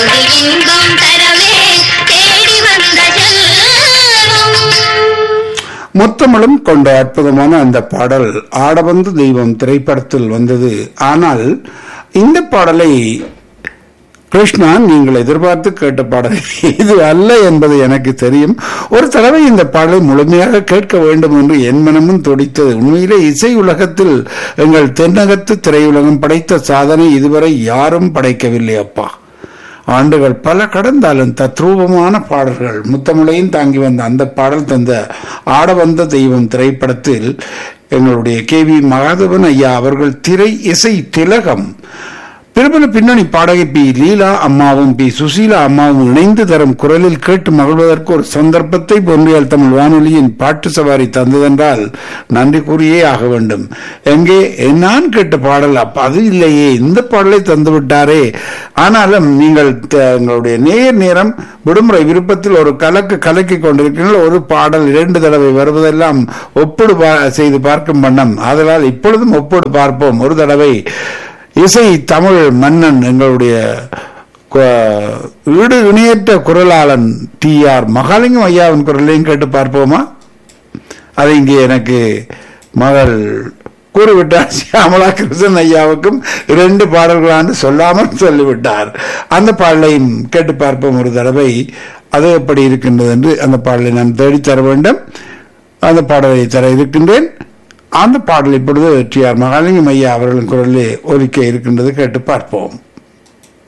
கோடி இன்பம் தரவே தேடி வந்த செல்வம். முத்தமிழும் கொண்ட அற்புதமான அந்த பாடல் ஆடவந்து தெய்வம் திரைப்படத்தில் வந்தது. ஆனால் இந்த பாடலை கிருஷ்ணா நீங்கள் எதிர்பார்த்து கேட்ட பாடல் இது அல்ல என்பது எனக்கு தெரியும். ஒரு தடவை இந்த பாடலை முழுமையாக கேட்க வேண்டும் என்று என் மனமும் துடித்தது. உண்மையிலே இசை உலகத்தில் எங்கள் தென்னகத்து திரையுலகம் படைத்த சாதனை இதுவரை யாரும் படைக்கவில்லை அப்பா. ஆண்டுகள் பல கடந்தாலும் தத்ரூபமான பாடல்கள் முத்தமிழையும் தாங்கி வந்த அந்த பாடல் தந்த ஆடவந்த தெய்வம் திரைப்படத்தில் எங்களுடைய KV மகாதேவன் ஐயா அவர்கள் திரை இசை திலகம் பிரபல பின்னணி பாடகி பி லீலா அம்மாவும் பி சுசீலா அம்மாவும் இணைந்து தரும் குரலில் கேட்டு மகிழ்வதற்கு ஒரு சந்தர்ப்பத்தை பொன்றியல் தமிழ் வானொலியின் பாட்டு சவாரி தந்ததென்றால் நன்றி கூறியே ஆக வேண்டும். எங்கே நான் கேட்ட பாடல் அது இல்லையே, இந்த பாடலை தந்து விட்டாரே. ஆனாலும் நீங்கள் எங்களுடைய நேரம் விடுமுறை விருப்பத்தில் ஒரு கலக்கி கொண்டிருக்கிறீர்கள். ஒரு பாடல் 2 தடவை வருவதெல்லாம் ஒப்பீடு செய்து பார்க்கும் வண்ணம். ஆதலால் இப்பொழுதும் ஒப்பீடு பார்ப்போம். ஒரு தடவை இசை தமிழ் மன்னன் எங்களுடைய ஈடு இணையற்ற குரலாளன் TR மகாலிங்கம் ஐயாவின் குரலையும் கேட்டு பார்ப்போமா? அது இங்கே எனக்கு மகள் கூறிவிட்டார். சியாமலா கிருஷ்ணன் ஐயாவுக்கும் 2 பாடல்களான்னு சொல்லாமல் சொல்லிவிட்டார். அந்த பாடலையும் கேட்டு பார்ப்போம் ஒரு தடவை. அது எப்படி இருக்கின்றது என்று அந்த பாடலை நாம் தேடித்தர வேண்டும். அந்த பாடலை தர இருக்கின்றேன். அந்த பாடல் இப்பொழுது TR மகாலிங்கம் ஐயா அவர்களின் குரலில் ஒலிக்க இருக்கின்றது. கேட்டு பார்ப்போம்.